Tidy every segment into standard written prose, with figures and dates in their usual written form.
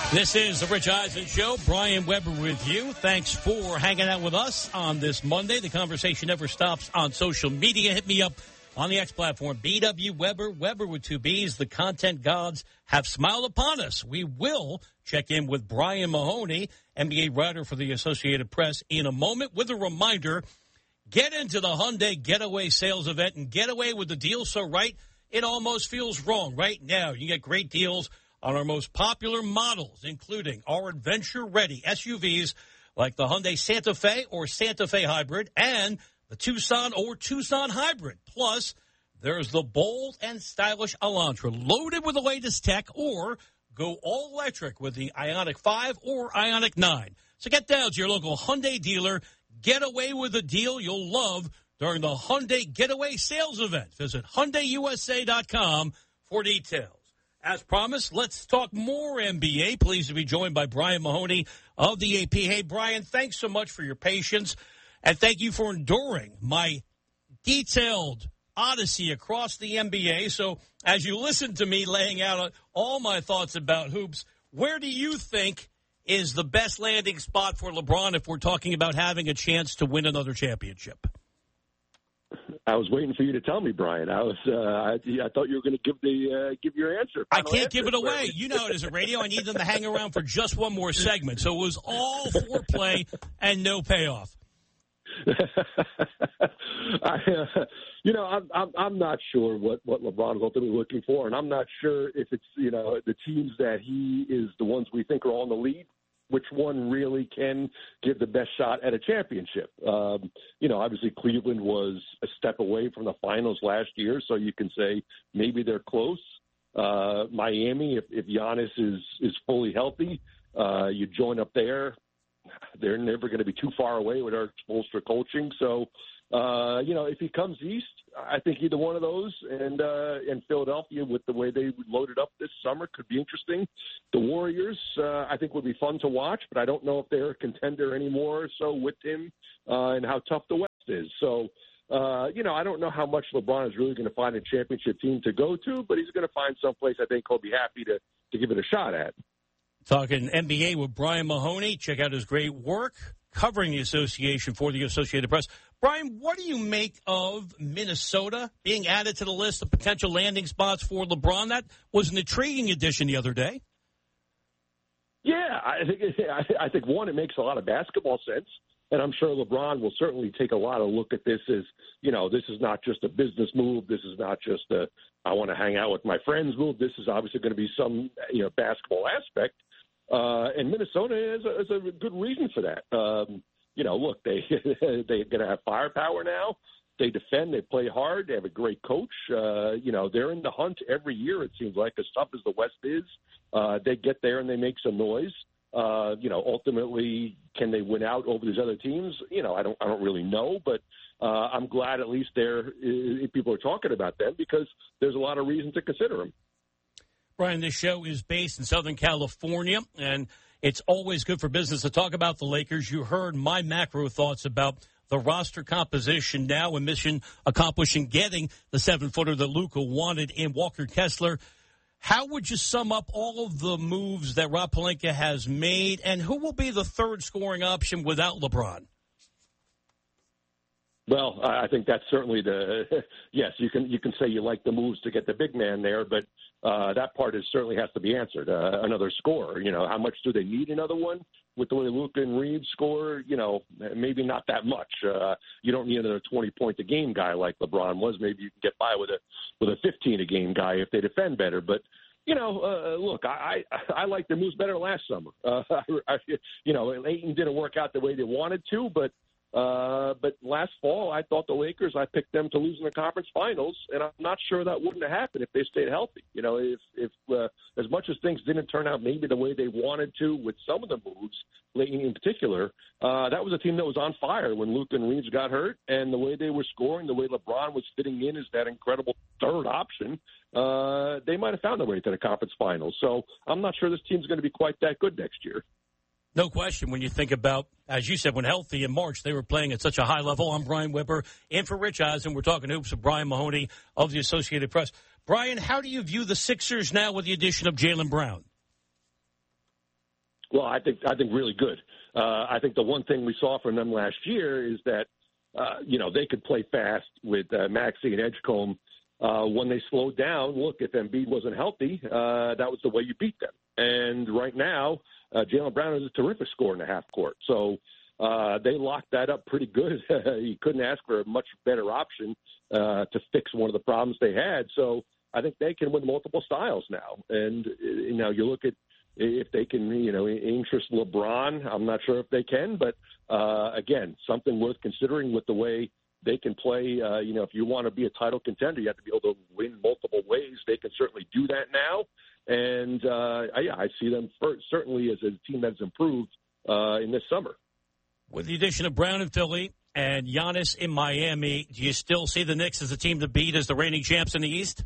This is the Rich Eisen Show. Brian Weber with you. Thanks for hanging out with us on this Monday. The conversation never stops on social media. Hit me up on the X platform, BW Weber, Weber with two B's. The content gods have smiled upon us. We will check in with Brian Mahoney, NBA writer for the Associated Press, in a moment with a reminder. Get into the Hyundai Getaway sales event and get away with the deal so right it almost feels wrong. Right now, you get great deals on our most popular models, including our adventure-ready SUVs like the Hyundai Santa Fe or Santa Fe Hybrid and the Tucson or Tucson Hybrid. Plus, there's the bold and stylish Elantra, loaded with the latest tech, or go all-electric with the Ioniq 5 or Ioniq 9. So get down to your local Hyundai dealer. Get away with a deal you'll love during the Hyundai Getaway sales event. Visit HyundaiUSA.com for details. As promised, let's talk more NBA. Pleased to be joined by Brian Mahoney of the AP. Hey, Brian, thanks so much for your patience, and thank you for enduring my detailed odyssey across the NBA. So as you listen to me laying out all my thoughts about hoops, where do you think is the best landing spot for LeBron if we're talking about having a chance to win another championship? I was waiting for you to tell me, Brian. I thought you were going to give your answer. I can't give it away. You know it is a radio. I need them to hang around for just one more segment. So it was all foreplay and no payoff. I'm not sure what LeBron is ultimately looking for, and I'm not sure if it's the teams that he is the ones we think are all in the lead, which one really can give the best shot at a championship. Obviously Cleveland was a step away from the finals last year, so you can say maybe they're close. Miami, if Giannis is fully healthy, you join up there. They're never going to be too far away with Eric Spoelstra coaching. So, if he comes east, I think either one of those and Philadelphia, with the way they loaded up this summer, could be interesting. The Warriors, I think, would be fun to watch, but I don't know if they're a contender anymore. So with him and how tough the West is. So, I don't know how much LeBron is really going to find a championship team to go to, but he's going to find someplace I think he'll be happy to give it a shot at. Talking NBA with Brian Mahoney. Check out his great work covering the association for the Associated Press. Brian, what do you make of Minnesota being added to the list of potential landing spots for LeBron? That was an intriguing addition the other day. Yeah, I think one, it makes a lot of basketball sense. And I'm sure LeBron will certainly take a lot of look at this as, this is not just a business move. This is not just I want to hang out with my friends move. This is obviously going to be some, basketball aspect. And Minnesota is a good reason for that. Look, they're going to have firepower now. They defend. They play hard. They have a great coach. They're in the hunt every year, it seems like, as tough as the West is. They get there and they make some noise. Ultimately, can they win out over these other teams? I don't really know, but I'm glad at least people are talking about them because there's a lot of reason to consider them. Brian, this show is based in Southern California, and it's always good for business to talk about the Lakers. You heard my macro thoughts about the roster composition now and mission accomplishing getting the 7-footer that Luka wanted in Walker Kessler. How would you sum up all of the moves that Rob Pelinka has made, and who will be the third scoring option without LeBron? Well, I think that's certainly yes, you can say you like the moves to get the big man there, but that part certainly has to be answered. Another scorer, how much do they need another one? With the way Luka and Reeves score, maybe not that much. You don't need another 20-point-a-game guy like LeBron was. Maybe you can get by with a 15-a-game guy if they defend better. But look, I like the moves better last summer. Ayton didn't work out the way they wanted to, but last fall, I thought the Lakers, I picked them to lose in the conference finals, and I'm not sure that wouldn't have happened if they stayed healthy. If as much as things didn't turn out maybe the way they wanted to with some of the moves, Layton in particular, that was a team that was on fire when Luka and Reeves got hurt, and the way they were scoring, the way LeBron was fitting in as that incredible third option, they might have found their way to the conference finals. So I'm not sure this team's going to be quite that good next year. No question when you think about, as you said, when healthy in March, they were playing at such a high level. I'm Brian Weber, in for Rich Eisen. We're talking hoops with Brian Mahoney of the Associated Press. Brian, how do you view the Sixers now with the addition of Jaylen Brown? Well, I think really good. I think the one thing we saw from them last year is that they could play fast with Maxey and Edgecombe. When they slowed down, look, if Embiid wasn't healthy, that was the way you beat them. And right now, Jaylen Brown is a terrific scorer in the half court. So they locked that up pretty good. You couldn't ask for a much better option to fix one of the problems they had. So I think they can win multiple styles now. And now you look at if they can, interest LeBron. I'm not sure if they can, but again, something worth considering with the way they can play. If you want to be a title contender, you have to be able to win multiple ways. They can certainly do that now. And I see them certainly as a team that's improved in this summer. With the addition of Brown in Philly and Giannis in Miami, do you still see the Knicks as a team to beat as the reigning champs in the East?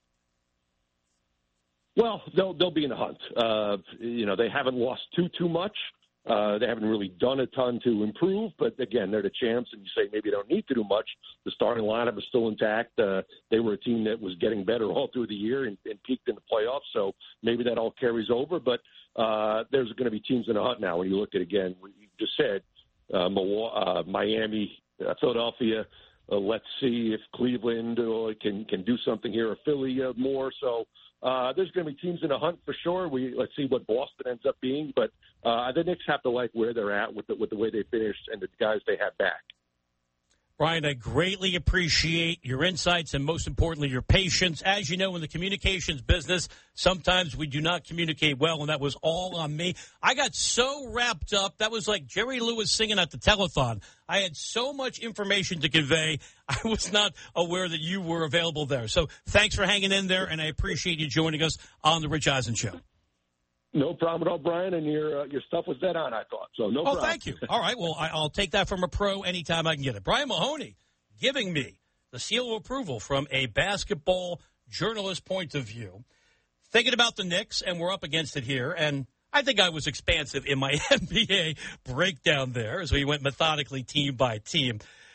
Well, they'll be in the hunt. They haven't lost too much. They haven't really done a ton to improve, but again, they're the champs, and you say maybe they don't need to do much. The starting lineup is still intact. They were a team that was getting better all through the year and peaked in the playoffs, so maybe that all carries over. But there's going to be teams in the hunt now when you look at, again, what you just said, Miami, Philadelphia. Let's see if Cleveland can do something here, or Philly more. So there's going to be teams in a hunt for sure. Let's see what Boston ends up being, but the Knicks have to like where they're at with the way they finished and the guys they have back. Brian, I greatly appreciate your insights and, most importantly, your patience. As you know, in the communications business, sometimes we do not communicate well, and that was all on me. I got so wrapped up. That was like Jerry Lewis singing at the telethon. I had so much information to convey. I was not aware that you were available there. So thanks for hanging in there, and I appreciate you joining us on The Rich Eisen Show. No problem at all, Brian, and your stuff was dead on, I thought. So no problem. Oh, thank you. All right, well, I'll take that from a pro anytime I can get it. Brian Mahoney giving me the seal of approval from a basketball journalist point of view. Thinking about the Knicks, and we're up against it here, and I think I was expansive in my NBA breakdown there as we went methodically team by team.